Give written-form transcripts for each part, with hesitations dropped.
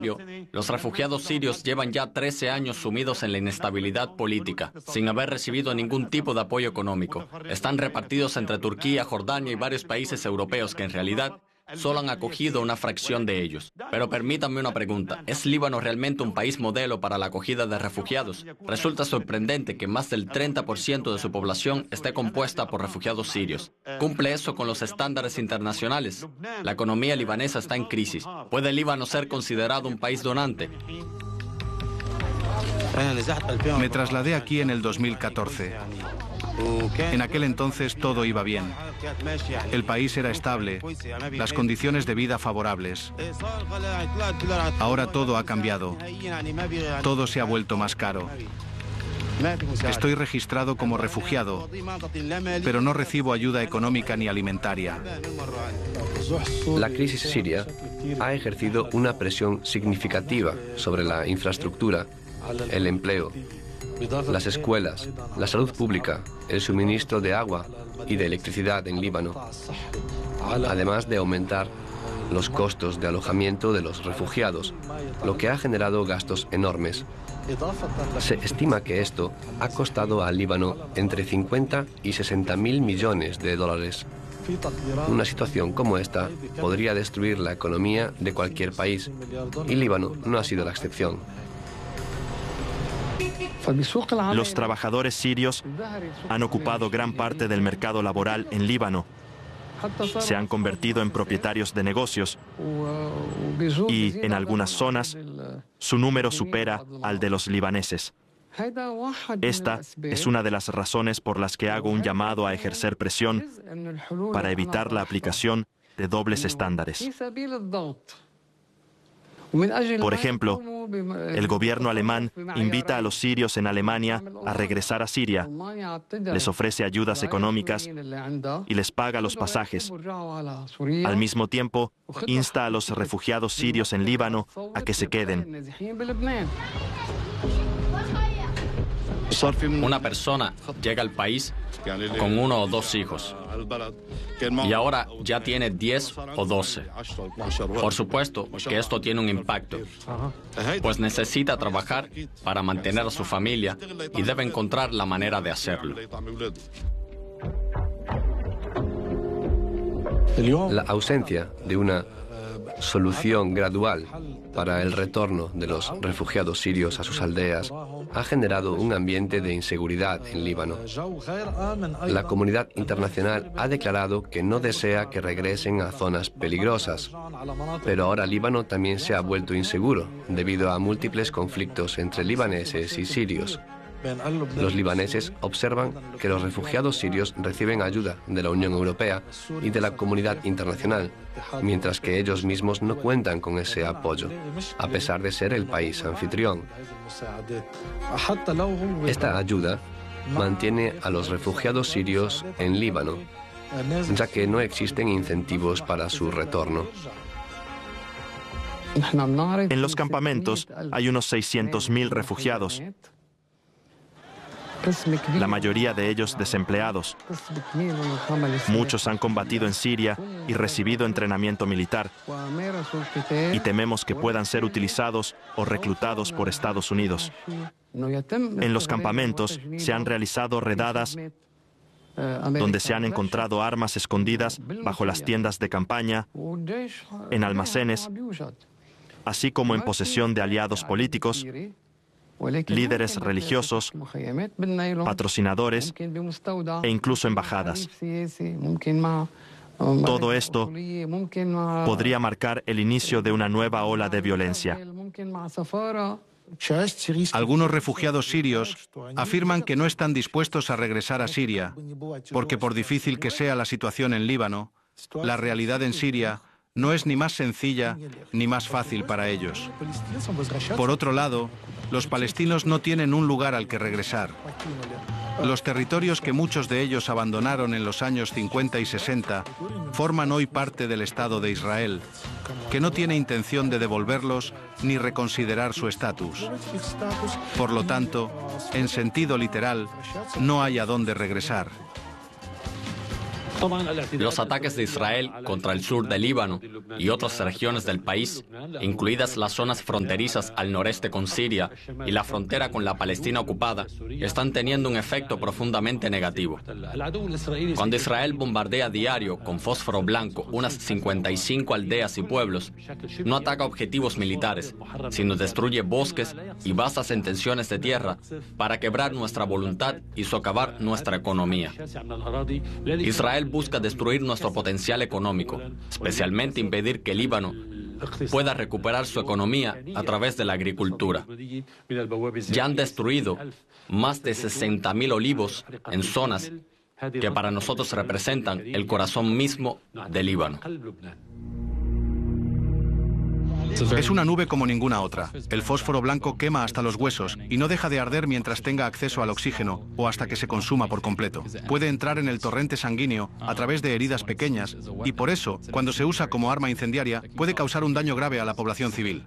Los refugiados sirios llevan ya 13 años sumidos en la inestabilidad política, sin haber recibido ningún tipo de apoyo económico. Están repartidos entre Turquía, Jordania y varios países europeos que en realidad solo han acogido una fracción de ellos. Pero permítanme una pregunta. ¿Es Líbano realmente un país modelo para la acogida de refugiados? Resulta sorprendente que más del 30% de su población esté compuesta por refugiados sirios. ¿Cumple eso con los estándares internacionales? La economía libanesa está en crisis. ¿Puede Líbano ser considerado un país donante? Me trasladé aquí en el 2014. En aquel entonces todo iba bien. El país era estable, las condiciones de vida favorables. Ahora todo ha cambiado. Todo se ha vuelto más caro. Estoy registrado como refugiado, pero no recibo ayuda económica ni alimentaria. La crisis siria ha ejercido una presión significativa sobre la infraestructura, el empleo, las escuelas, la salud pública, el suministro de agua y de electricidad en Líbano, además de aumentar los costos de alojamiento de los refugiados, lo que ha generado gastos enormes. Se estima que esto ha costado al Líbano entre 50 y 60 mil millones de dólares. Una situación como esta podría destruir la economía de cualquier país, y Líbano no ha sido la excepción. Los trabajadores sirios han ocupado gran parte del mercado laboral en Líbano. Se han convertido en propietarios de negocios y, en algunas zonas, su número supera al de los libaneses. Esta es una de las razones por las que hago un llamado a ejercer presión para evitar la aplicación de dobles estándares. Por ejemplo, el gobierno alemán invita a los sirios en Alemania a regresar a Siria, les ofrece ayudas económicas y les paga los pasajes. Al mismo tiempo, insta a los refugiados sirios en Líbano a que se queden. Una persona llega al país con 1 o 2 hijos y ahora ya tiene 10 o 12. Por supuesto que esto tiene un impacto, pues necesita trabajar para mantener a su familia y debe encontrar la manera de hacerlo. La ausencia de una solución gradual para el retorno de los refugiados sirios a sus aldeas ha generado un ambiente de inseguridad en Líbano. La comunidad internacional ha declarado que no desea que regresen a zonas peligrosas, pero ahora Líbano también se ha vuelto inseguro debido a múltiples conflictos entre libaneses y sirios. Los libaneses observan que los refugiados sirios reciben ayuda de la Unión Europea y de la comunidad internacional, mientras que ellos mismos no cuentan con ese apoyo, a pesar de ser el país anfitrión. Esta ayuda mantiene a los refugiados sirios en Líbano, ya que no existen incentivos para su retorno. En los campamentos hay unos 600.000 refugiados, la mayoría de ellos desempleados. Muchos han combatido en Siria y recibido entrenamiento militar, y tememos que puedan ser utilizados o reclutados por Estados Unidos. En los campamentos se han realizado redadas donde se han encontrado armas escondidas bajo las tiendas de campaña, en almacenes, así como en posesión de aliados políticos, líderes religiosos, patrocinadores e incluso embajadas. Todo esto podría marcar el inicio de una nueva ola de violencia. Algunos refugiados sirios afirman que no están dispuestos a regresar a Siria, porque por difícil que sea la situación en Líbano, la realidad en Siria no es ni más sencilla ni más fácil para ellos. Por otro lado, los palestinos no tienen un lugar al que regresar. Los territorios que muchos de ellos abandonaron en los años 50 y 60 forman hoy parte del Estado de Israel, que no tiene intención de devolverlos ni reconsiderar su estatus. Por lo tanto, en sentido literal, no hay a dónde regresar. Los ataques de Israel contra el sur del Líbano y otras regiones del país, incluidas las zonas fronterizas al noreste con Siria y la frontera con la Palestina ocupada, están teniendo un efecto profundamente negativo. Cuando Israel bombardea a diario con fósforo blanco unas 55 aldeas y pueblos, no ataca objetivos militares, sino destruye bosques y vastas extensiones de tierra para quebrar nuestra voluntad y socavar nuestra economía. Israel busca destruir nuestro potencial económico, especialmente impedir que el Líbano pueda recuperar su economía a través de la agricultura. Ya han destruido más de 60.000 olivos en zonas que para nosotros representan el corazón mismo del Líbano. Es una nube como ninguna otra. El fósforo blanco quema hasta los huesos y no deja de arder mientras tenga acceso al oxígeno o hasta que se consuma por completo. Puede entrar en el torrente sanguíneo a través de heridas pequeñas y por eso, cuando se usa como arma incendiaria, puede causar un daño grave a la población civil.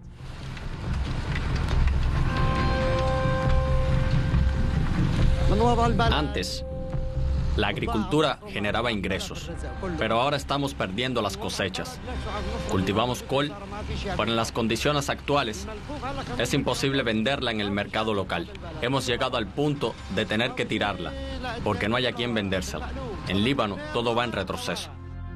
Antes, la agricultura generaba ingresos, pero ahora estamos perdiendo las cosechas. Cultivamos col, pero en las condiciones actuales es imposible venderla en el mercado local. Hemos llegado al punto de tener que tirarla, porque no hay a quien vendérsela. En Líbano todo va en retroceso.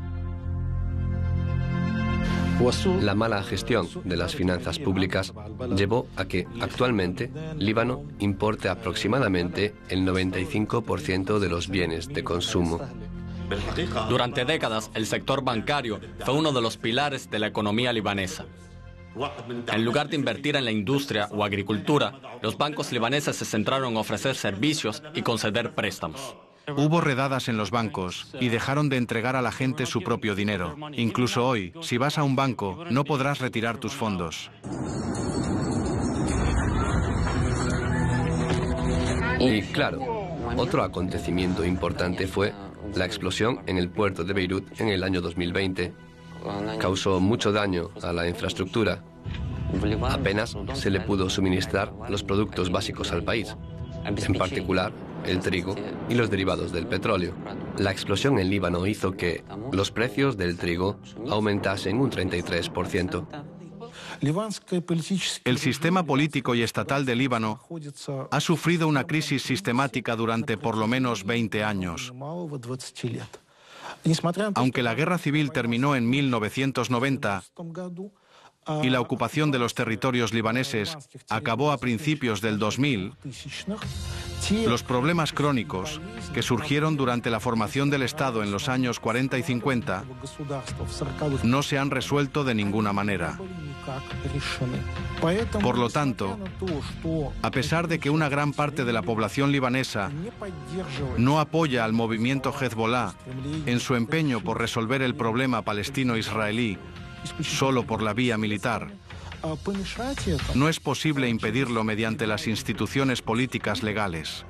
La mala gestión de las finanzas públicas llevó a que, actualmente, Líbano importe aproximadamente el 95% de los bienes de consumo. Durante décadas, el sector bancario fue uno de los pilares de la economía libanesa. En lugar de invertir en la industria o agricultura, los bancos libaneses se centraron en ofrecer servicios y conceder préstamos. Hubo redadas en los bancos y dejaron de entregar a la gente su propio dinero. Incluso hoy, si vas a un banco, no podrás retirar tus fondos. Y claro, otro acontecimiento importante fue la explosión en el puerto de Beirut en el año 2020. Causó mucho daño a la infraestructura. Apenas se le pudo suministrar los productos básicos al país, en particular el trigo y los derivados del petróleo. La explosión en Líbano hizo que los precios del trigo aumentasen un 33%. El sistema político y estatal de Líbano ha sufrido una crisis sistemática durante por lo menos 20 años. Aunque la guerra civil terminó en 1990 y la ocupación de los territorios libaneses acabó a principios del 2000, los problemas crónicos que surgieron durante la formación del Estado en los años 40 y 50 no se han resuelto de ninguna manera. Por lo tanto, a pesar de que una gran parte de la población libanesa no apoya al movimiento Hezbollah en su empeño por resolver el problema palestino-israelí solo por la vía militar, no es posible impedirlo mediante las instituciones políticas legales.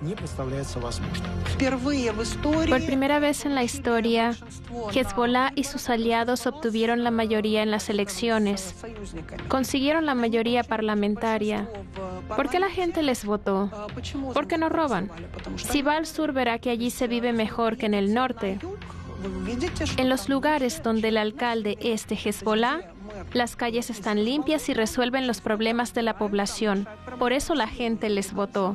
Por primera vez en la historia, Hezbollah y sus aliados obtuvieron la mayoría en las elecciones. Consiguieron la mayoría parlamentaria. ¿Por qué la gente les votó? ¿Por qué no roban? Si va al sur, verá que allí se vive mejor que en el norte. En los lugares donde el alcalde es de Hezbollah, las calles están limpias y resuelven los problemas de la población. Por eso la gente les votó.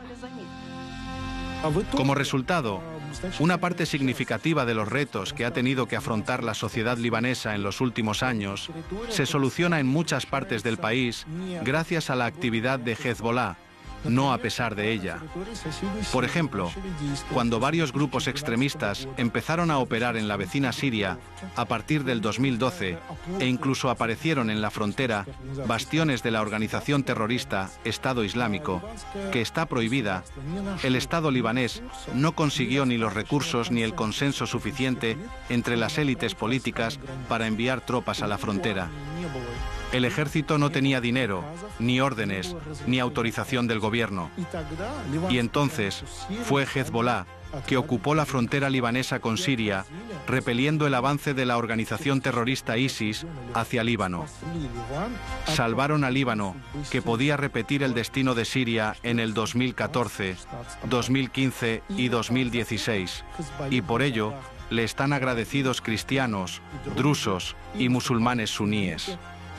Como resultado, una parte significativa de los retos que ha tenido que afrontar la sociedad libanesa en los últimos años se soluciona en muchas partes del país gracias a la actividad de Hezbollah, no a pesar de ella. Por ejemplo, cuando varios grupos extremistas empezaron a operar en la vecina Siria a partir del 2012 e incluso aparecieron en la frontera bastiones de la organización terrorista Estado Islámico, que está prohibida, el Estado libanés no consiguió ni los recursos ni el consenso suficiente entre las élites políticas para enviar tropas a la frontera. El ejército no tenía dinero, ni órdenes, ni autorización del gobierno. Y entonces fue Hezbollah que ocupó la frontera libanesa con Siria, repeliendo el avance de la organización terrorista ISIS hacia Líbano. Salvaron a Líbano, que podía repetir el destino de Siria en el 2014, 2015 y 2016, y por ello le están agradecidos cristianos, drusos y musulmanes suníes.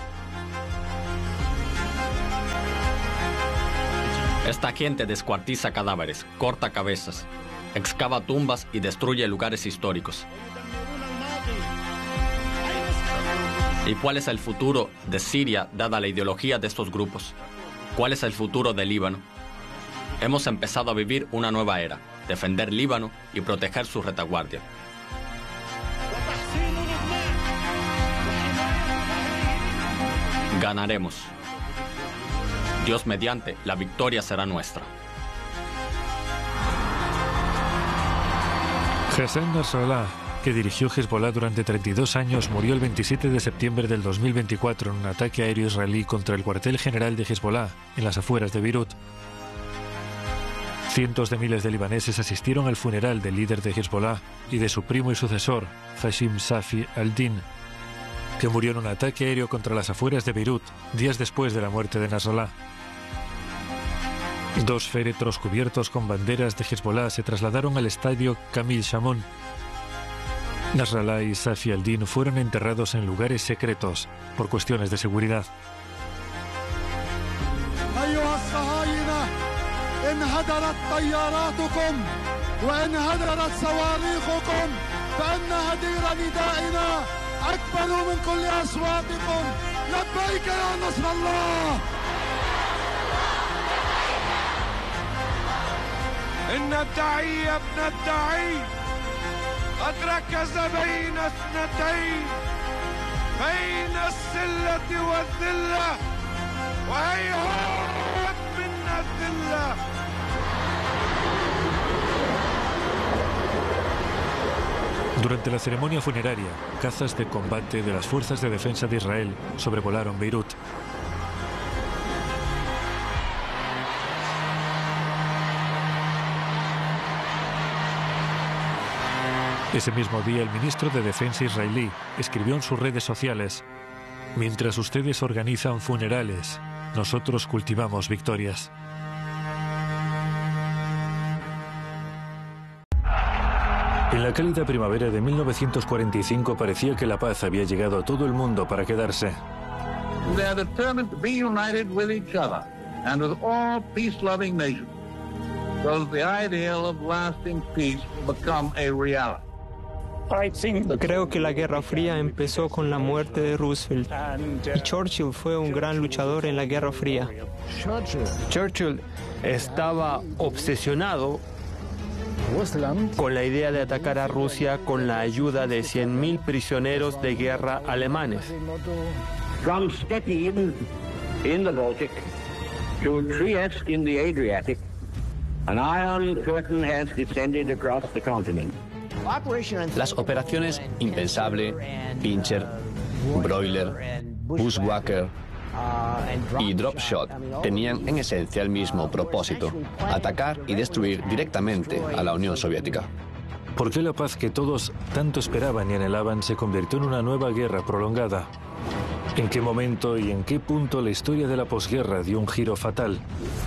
Esta gente descuartiza cadáveres, corta cabezas, excava tumbas y destruye lugares históricos. ¿Y cuál es el futuro de Siria dada la ideología de estos grupos? ¿Cuál es el futuro del Líbano? Hemos empezado a vivir una nueva era, defender Líbano y proteger su retaguardia. Ganaremos. Dios mediante, la victoria será nuestra. Hassan Nasrallah, que dirigió Hezbollah durante 32 años, murió el 27 de septiembre del 2024 en un ataque aéreo israelí contra el cuartel general de Hezbollah, en las afueras de Beirut. Cientos de miles de libaneses asistieron al funeral del líder de Hezbollah y de su primo y sucesor, Hashim Safi al-Din, que murió en un ataque aéreo contra las afueras de Beirut, días después de la muerte de Nasrallah. 2 féretros cubiertos con banderas de Hezbollah se trasladaron al estadio Kamil Shamon. Nasrallah y Safi al-Din fueron enterrados en lugares secretos por cuestiones de seguridad. انهدرت طياراتكم وانهدرت صواريخكم فإن هدير ندائنا أكبر من كل أصواتكم لبيك يا نصر الله إن الداعي ابن الداعي قد ركز بين اثنتين بين السلة والذلة وهيهات منا الذلة. Durante la ceremonia funeraria, cazas de combate de las Fuerzas de Defensa de Israel sobrevolaron Beirut. Ese mismo día, el ministro de Defensa israelí escribió en sus redes sociales: mientras ustedes organizan funerales, nosotros cultivamos victorias. En la cálida primavera de 1945 parecía que la paz había llegado a todo el mundo para quedarse. They are determined to be united with each other and with all peace-loving nations, so that the ideal of lasting peace will become a reality. Creo que la Guerra Fría empezó con la muerte de Roosevelt y Churchill fue un gran luchador en la Guerra Fría. Churchill estaba obsesionado con la idea de atacar a Rusia con la ayuda de 100.000 prisioneros de guerra alemanes. From Stettin in the Baltic to Trieste in the Adriatic, an iron curtain has descended across the continent. Las operaciones Impensable, Pincher, Broiler, Bushwhacker y Drop Shot tenían en esencia el mismo propósito: atacar y destruir directamente a la Unión Soviética. ¿Por qué la paz que todos tanto esperaban y anhelaban se convirtió en una nueva guerra prolongada? ¿En qué momento y en qué punto la historia de la posguerra dio un giro fatal?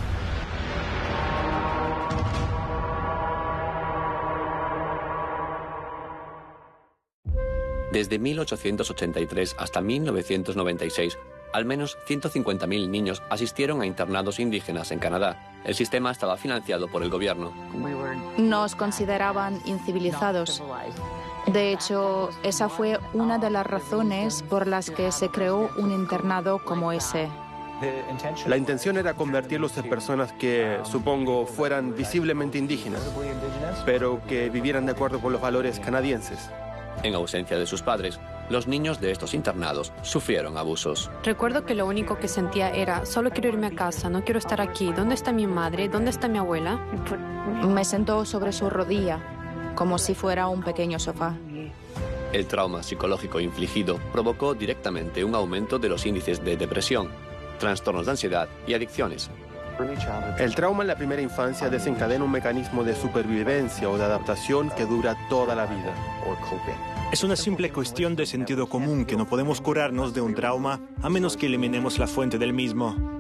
Desde 1883 hasta 1996, al menos 150.000 niños asistieron a internados indígenas en Canadá. El sistema estaba financiado por el gobierno. Nos consideraban incivilizados. De hecho, esa fue una de las razones por las que se creó un internado como ese. La intención era convertirlos en personas que, supongo, fueran visiblemente indígenas, pero que vivieran de acuerdo con los valores canadienses. En ausencia de sus padres, los niños de estos internados sufrieron abusos. Recuerdo que lo único que sentía era: solo quiero irme a casa, no quiero estar aquí. ¿Dónde está mi madre? ¿Dónde está mi abuela? Me sentó sobre su rodilla, como si fuera un pequeño sofá. El trauma psicológico infligido provocó directamente un aumento de los índices de depresión, trastornos de ansiedad y adicciones. El trauma en la primera infancia desencadena un mecanismo de supervivencia o de adaptación que dura toda la vida. Es una simple cuestión de sentido común que no podemos curarnos de un trauma a menos que eliminemos la fuente del mismo.